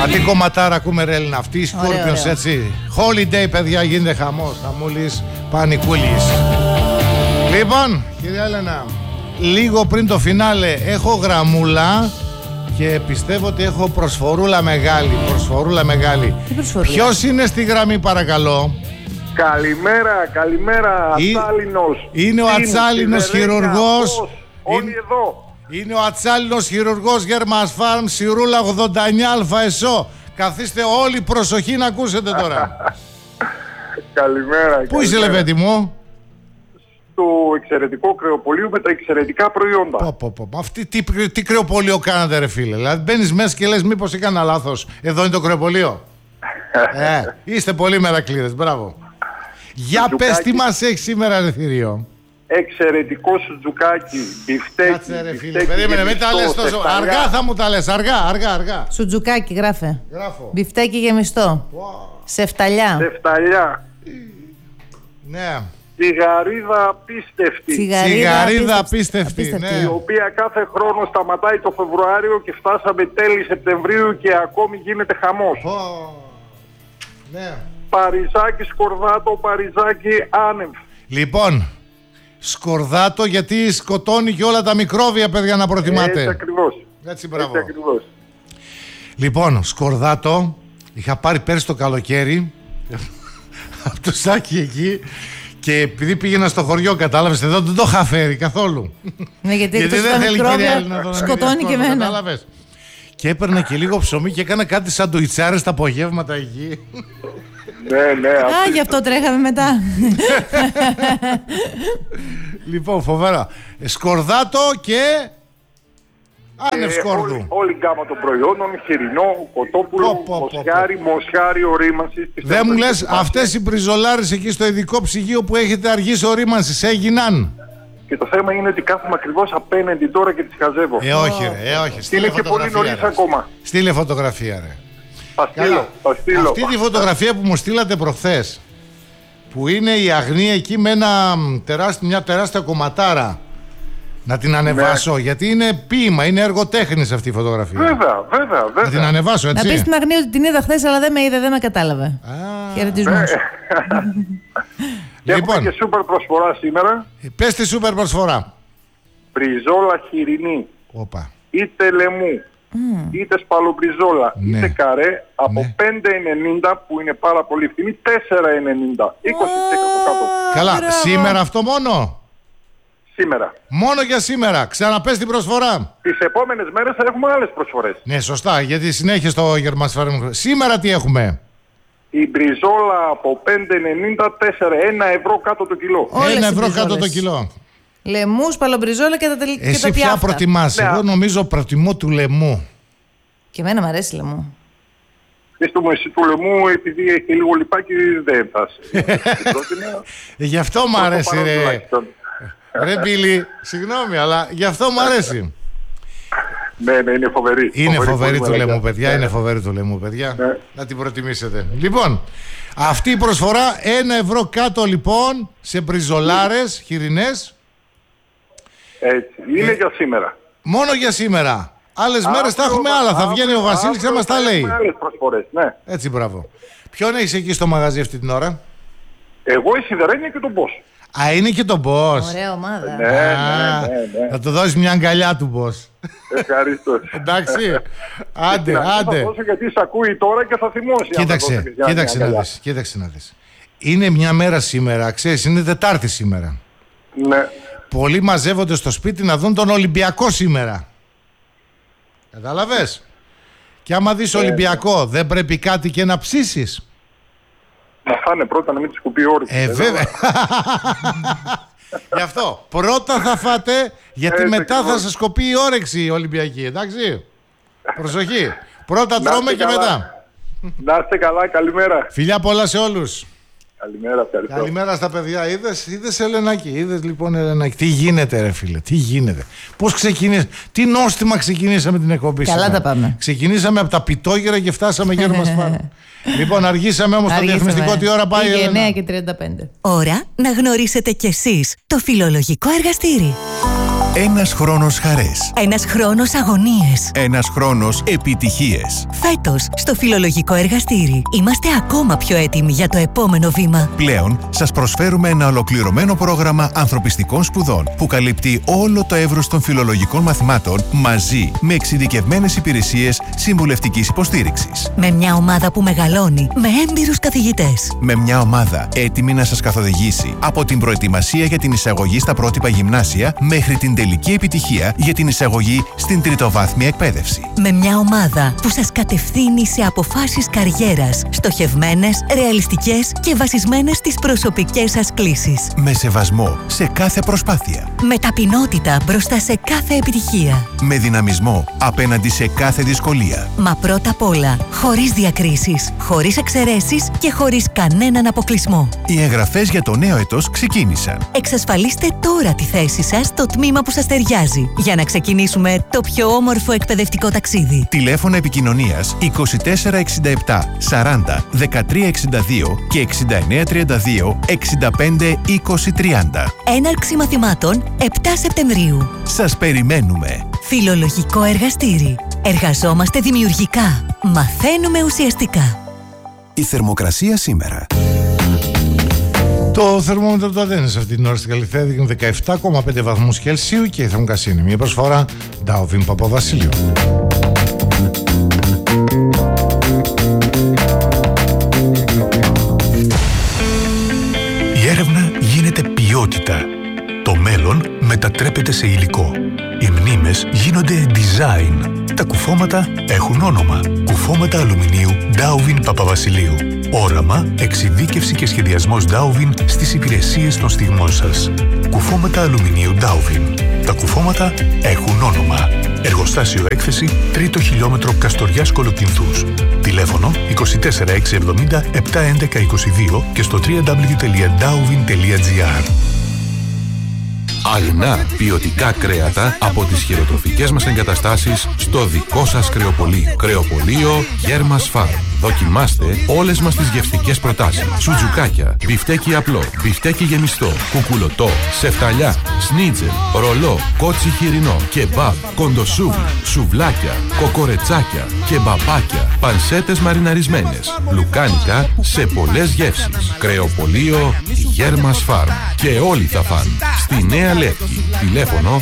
Αντί κομματάρα ακούμε ρε Έλληνα. Αυτή η Σκόρπιος έτσι. Holiday παιδιά, γίνεται χαμός. Χαμούλης, πανικούλης. Λοιπόν, κυρία Έλενα, λίγο πριν το φινάλε έχω γραμμούλα και πιστεύω ότι έχω προσφορούλα μεγάλη. Ποιος είναι στη γραμμή παρακαλώ? Καλημέρα, Ατσάλινος. Είναι ο Ατσάλινος χειρουργός. Όλοι εδώ. Είναι ο Ατσάλινος χειρουργός Γερμας Φάρμ, Σιρούλα 89α ΕΣΟ. Καθίστε όλοι, προσοχή να ακούσετε τώρα. Καλημέρα. Πού είσαι λεβέντη μου? Στο εξαιρετικό κρεοπωλείο με τα εξαιρετικά προϊόντα. Αυτή τι κρεοπωλείο κάνατε ρε φίλε? Δηλαδή μπαίνεις μέσα και λες μήπως έκανα λάθος. Εδώ είναι το κρεοπωλείο. Είστε πολύ μερακλείδες, μπράβο. Για πες τι μας έχει σήμερα ρε θηρίο? Εξαιρετικό σουτζουκάκι, μπιφτέκι. Κάτσε ρε φίλε, περίμενε, μην τα λες τόσο. Αργά θα μου τα λες, αργά. Σουτζουκάκι γράφε. Γράφω. Μπιφτέκι γεμιστό. Σε φταλιά. Ναι. Τσιγαρίδα απίστευτη. Τσιγαρίδα απίστευτη, ναι. Η οποία κάθε χρόνο σταματάει το Φεβρουάριο και φτάσαμε τέλη Σεπτεμβρίου και ακόμη γίνεται χαμός. Ναι. Παριζάκι σκορδάτο, παριζάκι άνευ. Λοιπόν, σκορδάτο γιατί σκοτώνει και όλα τα μικρόβια παιδιά να προτιμάτε. Έτσι ακριβώς. Έτσι, μπράβο. Λοιπόν, σκορδάτο είχα πάρει πέρσι το καλοκαίρι από το σάκι εκεί. Και επειδή πήγαινα στο χωριό, κατάλαβες, εδώ δεν το είχα φέρει καθόλου. Ναι, γιατί δεν θέλει να το σκοτώνει και εμένα. Κατάλαβες. Και έπαιρνα και λίγο ψωμί και έκανα κάτι σαντουιτσάρες τα απογεύματα εκεί. Ναι. Α, γι' αυτό τρέχαμε μετά. Λοιπόν, φοβερά. Σκορδάτο και άνευ σκόρδου. Όλη η γκάμα των προϊόντων, χοιρινό, κοτόπουλο, μοσχάρι ορίμανσης. Δεν μου λες, αυτές οι μπριζολάρες εκεί στο ειδικό ψυγείο που έχετε αργήσει ορίμανσης έγιναν? Και το θέμα είναι ότι κάθομαι ακριβώς απέναντι τώρα και τις χαζεύω. Όχι. Είναι και πολύ νωρίς ακόμα. Στείλε φωτογραφία ρε. Θα στείλω. Αυτή τη φωτογραφία που μου στείλατε προχθές, που είναι η αγνή εκεί με μια τεράστια κομματάρα, να την ανεβάσω, γιατί είναι ποίημα, είναι έργο-τέχνης αυτή η φωτογραφία. Βέβαια. Να την ανεβάσω, έτσι. Να πεις στην Αγνή ότι την είδα χθες, αλλά δεν με είδε, δεν με κατάλαβε. Χαιρετισμούς. Έχουμε και σούπερ προσφορά σήμερα. Πες τη σούπερ προσφορά. Μπριζόλα χοιρινή. Είτε λεμού, είτε σπαλομπριζόλα, είτε καρέ, από 5,90 που είναι πάρα πολύ φθηνή, 4,90. 20% κάτω. Καλά, σήμερα αυτό μόνο? Σήμερα. Μόνο για σήμερα. Ξαναπες την προσφορά. Τις επόμενες μέρες θα έχουμε άλλες προσφορές. Ναι, σωστά, γιατί συνέχεια στο Γερμασφάρμ. Σήμερα τι έχουμε? Η μπριζόλα από 5,90, 1 ευρώ κάτω το κιλό. 1 ευρώ κάτω το κιλό. Λεμού, σπαλομπριζόλα και τα τελικά. Εσύ ποια προτιμάς? Εγώ νομίζω προτιμώ του λεμού. Και εμένα μου αρέσει λεμού. Εσύ του λεμού, επειδή έχει λίγο λιπάκι, δεν θα Γι' αυτό μου αρέσει ρε Μπίλη, συγγνώμη, αλλά γι' αυτό μου αρέσει. Ναι, είναι φοβερή. Είναι φοβερή του λεμού, παιδιά. Είναι φοβερή του λεμού, παιδιά. Να την προτιμήσετε. Λοιπόν, αυτή η προσφορά 1 ευρώ κάτω λοιπόν σε μπριζολάρες χοιρινές. Έτσι. Είναι για σήμερα. Μόνο για σήμερα. Άλλες μέρες θα έχουμε άλλα. Θα βγαίνει ο Βασίλης και θα μας τα λέει. Άλλες προσφορές, ναι. Έτσι, μπράβο. Ποιον έχεις εκεί στο μαγαζί αυτή την ώρα? Εγώ, η Σιδερένια και τον Boss. Α, είναι και τον Boss. Ωραία ομάδα. Ναι. Θα του δώσεις μια αγκαλιά του Boss. Ευχαριστώ. Εντάξει. Άντε. Θα δώσω γιατί σ' ακούει τώρα και θα θυμώσει. Κοίταξε να δεις. Είναι μια μέρα σήμερα, ξέρεις, είναι Τετάρτη σήμερα. Ναι. Πολλοί μαζεύονται στο σπίτι να δουν τον Ολυμπιακό σήμερα. Κατάλαβες? Και άμα δεις Ολυμπιακό, δεν πρέπει κάτι και να ψήσεις? Να φάνε πρώτα, να μην τους κουπεί όρεξη. Βέβαια. Γι' αυτό πρώτα θα φάτε, γιατί μετά θα σας κοπεί η όρεξη η Ολυμπιακή, εντάξει? Προσοχή. Πρώτα τρώμε και μετά. Να είστε καλά, καλημέρα. Φιλιά πολλά σε όλους. Καλημέρα, ευχαριστώ. Καλημέρα στα παιδιά. Είδες Ελενάκη, είδες λοιπόν Ελενάκη. Τι γίνεται ρε φίλε, τι γίνεται? Πώς ξεκινήσαμε, τι νόστιμα ξεκινήσαμε την εκπομπή? Καλά τα πάμε. Ξεκινήσαμε από τα πιτόγερα και φτάσαμε Γερμασφάρμ. Λοιπόν, αργήσαμε όμως το διαφημιστικό. Τι ώρα πάει? Πήγε 9:35. Ώρα να γνωρίσετε κι εσείς το φιλολογικό εργαστήρι. Ένας χρόνος χαρές. Ένας χρόνος αγωνίες. Ένας χρόνος επιτυχίες. Φέτος, στο Φιλολογικό Εργαστήρι, είμαστε ακόμα πιο έτοιμοι για το επόμενο βήμα. Πλέον, σας προσφέρουμε ένα ολοκληρωμένο πρόγραμμα ανθρωπιστικών σπουδών που καλύπτει όλο το εύρος των φιλολογικών μαθημάτων μαζί με εξειδικευμένες υπηρεσίες συμβουλευτικής υποστήριξης. Με μια ομάδα που μεγαλώνει, με έμπειρους καθηγητές. Με μια ομάδα έτοιμη να σας καθοδηγήσει από την προετοιμασία για την εισαγωγή στα πρότυπα γυμνάσια μέχρι την τελική επιτυχία για την εισαγωγή στην τριτοβάθμια εκπαίδευση. Με μια ομάδα που σας κατευθύνει σε αποφάσεις καριέρας, στοχευμένες, ρεαλιστικές και βασισμένες στις προσωπικές σας κλίσεις. Με σεβασμό σε κάθε προσπάθεια. Με ταπεινότητα μπροστά σε κάθε επιτυχία. Με δυναμισμό απέναντι σε κάθε δυσκολία. Μα πρώτα απ' όλα, χωρίς διακρίσεις, χωρίς εξαιρέσεις και χωρίς κανέναν αποκλεισμό. Οι εγγραφές για το νέο έτος ξεκίνησαν. Εξασφαλίστε τώρα τη θέση σας στο τμήμα που σας ταιριάζει για να ξεκινήσουμε το πιο όμορφο εκπαιδευτικό ταξίδι. Τηλέφωνα επικοινωνίας 2467 40 1362 και 6932 65 20 30. Έναρξη μαθημάτων 7 Σεπτεμβρίου. Σας περιμένουμε. Φιλολογικό Εργαστήρι. Εργαζόμαστε δημιουργικά. Μαθαίνουμε ουσιαστικά. Η θερμοκρασία σήμερα. Το θερμόμετρο του Αντένες αυτή την ώρα στην Καλυθέα δείχνει 17,5 βαθμούς Κελσίου και η θερμοκρασία είναι μια προσφορά Ντάουβιν Παπαβασιλείου. Η έρευνα γίνεται ποιότητα. Το μέλλον μετατρέπεται σε υλικό. Οι μνήμες γίνονται design. Τα κουφώματα έχουν όνομα. Κουφώματα αλουμινίου Ντάουβιν Παπαβασιλείου. Όραμα, εξειδίκευση και σχεδιασμός Ντάουβιν στις υπηρεσίες των στιγμών σας. Κουφώματα αλουμινίου Ντάουβιν. Τα κουφώματα έχουν όνομα. Εργοστάσιο έκθεση 3ο χιλιόμετρο Καστοριάς Κολοκυνθούς. Τηλέφωνο 24670 71122 και στο www.dauvin.gr. Αλνά ποιοτικά κρέατα από τις χειροτροφικές μας εγκαταστάσεις στο δικό σας κρεοπωλείο. Κρεοπωλείο Γέρμας Φαρμ. Δοκιμάστε όλες μας τις γευστικές προτάσεις. Σουτζουκάκια, μπιφτέκι απλό, μπιφτέκι γεμιστό, κουκουλωτό, σεφταλιά, σνίτζελ, ρολό, κότσι χοιρινό, κεμπάμπ, κοντοσούβλι, σουβλάκια, κοκορετσάκια, κεμπαπάκια, πανσέτες μαριναρισμένες, λουκάνικα σε πολλές γεύσεις. Κρεοπωλείο Γέρμας Φαρμ. Και όλοι θα φαν. Στη Νέα Λεύκη. Τηλέφωνο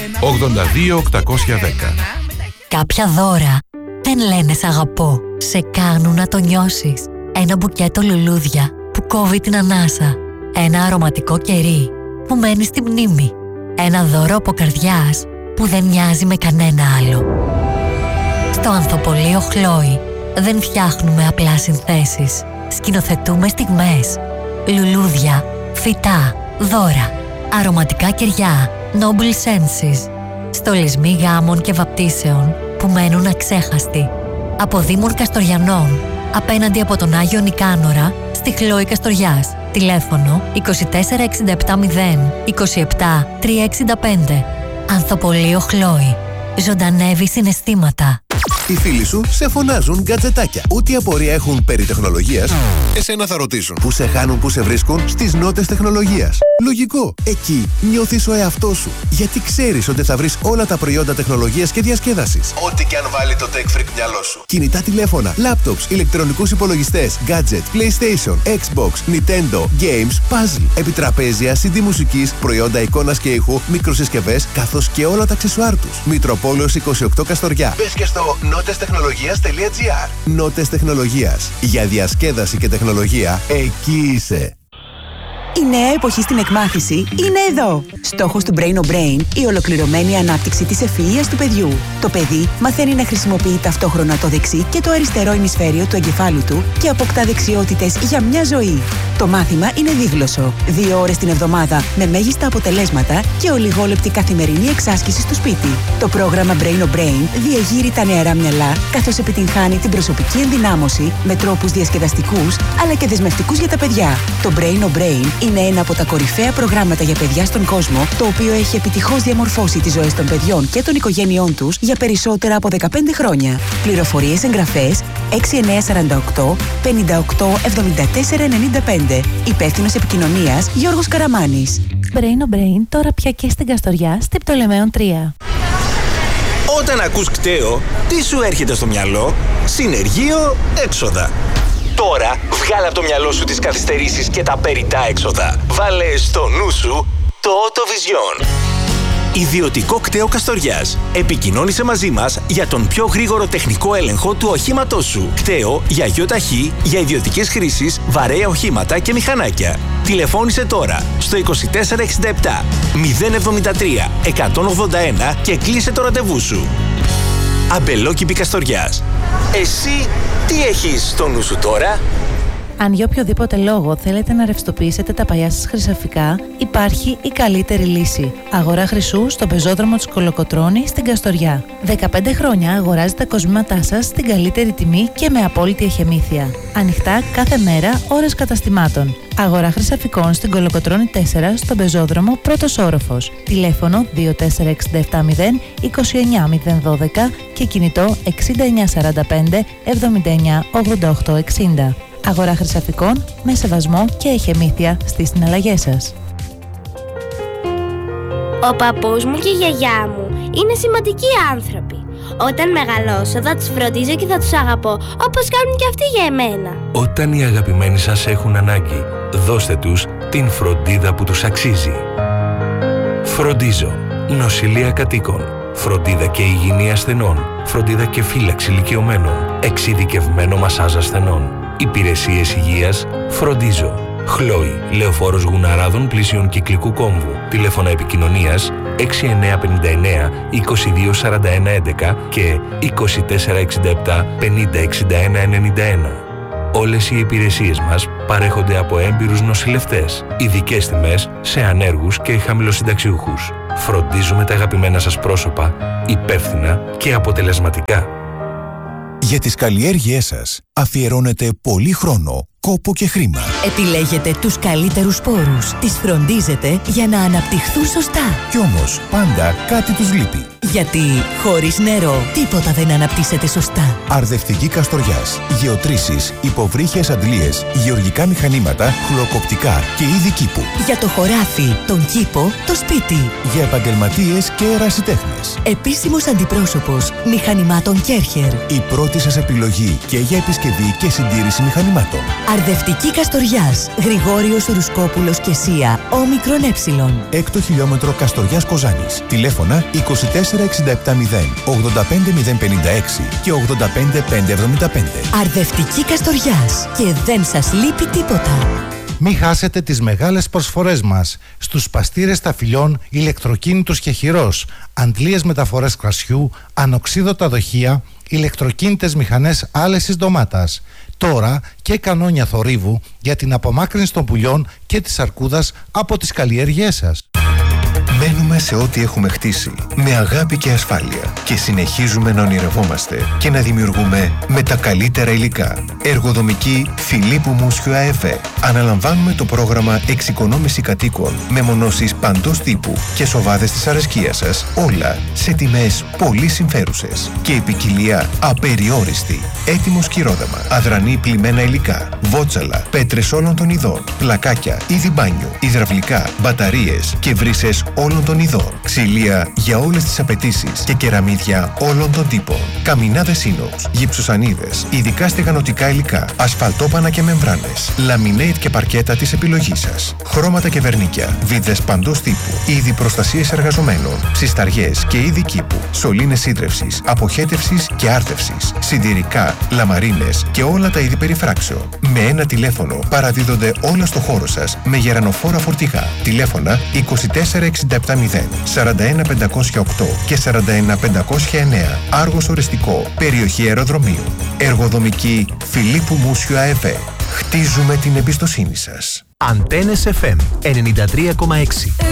82810. Κάποια δώρα δεν λένε σ' αγαπώ. Σε κάνουν να το νιώσεις. Ένα μπουκέτο λουλούδια που κόβει την ανάσα. Ένα αρωματικό κερί που μένει στη μνήμη. Ένα δώρο από καρδιάς που δεν μοιάζει με κανένα άλλο. Στο Ανθοπωλείο Χλόη δεν φτιάχνουμε απλά συνθέσεις. Σκηνοθετούμε στιγμές. Λουλούδια, φυτά, δώρα, αρωματικά κεριά, noble senses. Στολισμοί γάμων και βαπτίσεων που μένουν αξέχαστοι. Από Δήμων Καστοριανών, απέναντι από τον Άγιο Νικάνορα, στη Χλόη Καστοριάς. Τηλέφωνο 24670 27 365. Ανθοπωλείο Χλόη. Ζωντανεύει συναισθήματα. Οι φίλοι σου σε φωνάζουν γκατζετάκια. Ό,τι απορία έχουν περί τεχνολογίας, εσένα θα ρωτήσουν. Πού σε χάνουν, πού σε βρίσκουν? Στις νότες τεχνολογίας. Λογικό. Εκεί νιώθεις ο εαυτός σου. Γιατί ξέρεις ότι θα βρεις όλα τα προϊόντα τεχνολογίας και διασκέδασης. Ό,τι και αν βάλει το tech freak μυαλό σου. Κινητά τηλέφωνα, laptops, ηλεκτρονικούς υπολογιστές, gadget, PlayStation, Xbox, Nintendo, games, puzzle, επιτραπέζια, CD μουσικής, προϊόντα εικόνας και ήχου, μικροσυσκευές, καθώς και όλα τα αξεσουάρ τους. Μητροπόλεως 28 Καστοριά. Μπες και στο notestechnologias.gr. Νότες Τεχνολογίας. Για διασκέδαση και τεχνολογία, εκεί είσαι. Η νέα εποχή στην εκμάθηση είναι εδώ. Στόχος του Brain on Brain, η ολοκληρωμένη ανάπτυξη της ευφυΐας του παιδιού. Το παιδί μαθαίνει να χρησιμοποιεί ταυτόχρονα το δεξί και το αριστερό ημισφαίριο του εγκεφάλου του και αποκτά δεξιότητες για μια ζωή. Το μάθημα είναι δίγλωσσο. 2 ώρες την εβδομάδα με μέγιστα αποτελέσματα και ολιγόλεπτη καθημερινή εξάσκηση στο σπίτι. Το πρόγραμμα Brain on Brain διεγείρει τα νεαρά μυαλά, καθώς επιτυγχάνει την προσωπική ενδυνάμωση με τρόπους διασκεδαστικούς αλλά και δεσμευτικούς για τα παιδιά. Το Brain on Brain είναι ένα από τα κορυφαία προγράμματα για παιδιά στον κόσμο, το οποίο έχει επιτυχώς διαμορφώσει τις ζωές των παιδιών και των οικογένειών τους για περισσότερα από 15 χρόνια. Πληροφορίες, εγγραφές 6948 58 74 95. Υπεύθυνος επικοινωνίας Γιώργος Καραμάνης. Brain Brain τώρα πια και στην Καστοριά, στην Πτολεμαίων 3. Όταν ακούς κταίο, τι σου έρχεται στο μυαλό? Συνεργείο έξοδα. Τώρα βγάλε από το μυαλό σου τις καθυστερήσεις και τα περιττά έξοδα. Βάλε στο νου σου το Autovision. Ιδιωτικό κταίο Καστοριάς. Επικοινώνησε μαζί μας για τον πιο γρήγορο τεχνικό έλεγχο του οχήματός σου. Κταίο για ΙΟΤΑΧΗ, για ιδιωτικές χρήσεις, βαρέα οχήματα και μηχανάκια. Τηλεφώνησε τώρα στο 2467 073 181 και κλείσε το ραντεβού σου. Αμπελόκηπη Καστοριάς. Εσύ τι έχεις στο νου σου τώρα? Αν για οποιοδήποτε λόγο θέλετε να ρευστοποιήσετε τα παλιά σας χρυσαφικά, υπάρχει η καλύτερη λύση. Αγορά χρυσού στον πεζόδρομο της Κολοκοτρώνης στην Καστοριά. 15 χρόνια αγοράζετε τα κοσμήματά σας στην καλύτερη τιμή και με απόλυτη εχεμήθεια. Ανοιχτά κάθε μέρα, ώρες καταστημάτων. Αγορά χρυσαφικών στην Κολοκοτρώνη 4 στον πεζόδρομο πρώτος όροφος. Τηλέφωνο 24670 29012 και κινητό 6945 79 88 60. Αγορά χρυσαφικών με σεβασμό και εχεμήθεια στις συναλλαγές σας. Ο παππούς μου και η γιαγιά μου είναι σημαντικοί άνθρωποι. Όταν μεγαλώσω θα τους φροντίζω και θα τους αγαπώ όπως κάνουν και αυτοί για εμένα. Όταν οι αγαπημένοι σας έχουν ανάγκη, δώστε τους την φροντίδα που τους αξίζει. Φροντίζω. Νοσηλεία κατοίκων. Φροντίδα και υγιεινή ασθενών. Φροντίδα και φύλαξη ηλικιωμένων. Εξειδικευμένο μασάζ ασθενών. Υπηρεσίες υγείας. Φροντίζω. Χλόι, Λεωφόρος Γουναράδων πλησίων Κυκλικού Κόμβου. Τηλέφωνα επικοινωνίας 6959 2241 11 και 2467 5061 91. Όλες οι υπηρεσίες μας παρέχονται από έμπειρους νοσηλευτές. Ειδικές τιμές σε ανέργους και χαμηλοσυνταξιούχους. Φροντίζουμε τα αγαπημένα σας πρόσωπα υπεύθυνα και αποτελεσματικά. Για τις καλλιέργειές σας αφιερώνετε πολύ χρόνο, κόπο και χρήμα. Επιλέγετε τους καλύτερους σπόρους. Τις φροντίζετε για να αναπτυχθούν σωστά. Κι όμως πάντα κάτι τους λείπει. Γιατί χωρίς νερό τίποτα δεν αναπτύσσεται σωστά. Αρδευτική Καστοριάς. Γεωτρήσεις, υποβρύχιες αντλίες, γεωργικά μηχανήματα, χλωκοπτικά και είδη κήπου. Για το χωράφι, τον κήπο, το σπίτι. Για επαγγελματίες και ερασιτέχνες. Επίσημος αντιπρόσωπος μηχανημάτων Κέρχερ. Η πρώτη σας επιλογή και για επισκευή και συντήρηση μηχανημάτων. Αρδευτική Καστοριάς. Γρηγόριος Ρουσκόπουλος και Σία. Όμικρον Έψιλον. 6ο χιλιόμετρο Καστοριάς Κοζάνης. Τηλέφωνα 24770 85056 και 85575. Αρδευτική Καστοριάς. Και δεν σας λείπει τίποτα. Μην χάσετε τις μεγάλες προσφορές μας στους παστήρες ταφυλιών ηλεκτροκίνητους και χειρός, αντλίες μεταφορές κρασιού, ανοξίδωτα δοχεία, ηλεκτροκίνητες μηχανές άλεσης ντομάτας. Τώρα και κανόνια θορύβου για την απομάκρυνση των πουλιών και της αρκούδας από τις καλλιέργειές σας. Μένουμε σε ό,τι έχουμε χτίσει με αγάπη και ασφάλεια και συνεχίζουμε να ονειρευόμαστε και να δημιουργούμε με τα καλύτερα υλικά. Εργοδομική Φιλίππου Μούσιου ΑΕΒ. Αναλαμβάνουμε το πρόγραμμα εξοικονόμηση κατοίκων με μονώσεις παντός τύπου και σοβάδες της αρεσκίας σας, όλα σε τιμές πολύ συμφέρουσες και ποικιλία απεριόριστη. Έτοιμο σκυρόδαμα, αδρανή πλημμένα υλικά, βότσαλα, πέτρες όλων των ειδών, πλακάκια, είδη μπάνιου, υδραυλικά, μπαταρίες και βρύσες όλων των ειδών, ξυλία για όλες τις απαιτήσεις και κεραμίδια όλων των τύπων, καμινάδες ίνοξ, γυψοσανίδες, ειδικά στεγανοτικά υλικά, ασφαλτόπανα και μεμβράνες, λαμινέιτ και παρκέτα της επιλογής σας, χρώματα και βερνίκια, βίδες παντός τύπου, είδη προστασίες εργαζομένων, ψισταριές και είδη κήπου, σωλήνες σύντρευσης, αποχέτευσης και άρτευσης, συντηρικά, λαμαρίνες και όλα τα είδη περιφράξεων. Με ένα τηλέφωνο παραδίδονται όλα στο χώρο σας με γερανοφόρα φορτηγά. Τηλέφωνα 24670 41508 και 41509. Άργος Οριστικό, περιοχή αεροδρομίου. Εργοδομική Φιλίππου Μούσιου ΑΕΒ. Χτίζουμε την εμπιστοσύνη σας. Αντένες FM 93,6.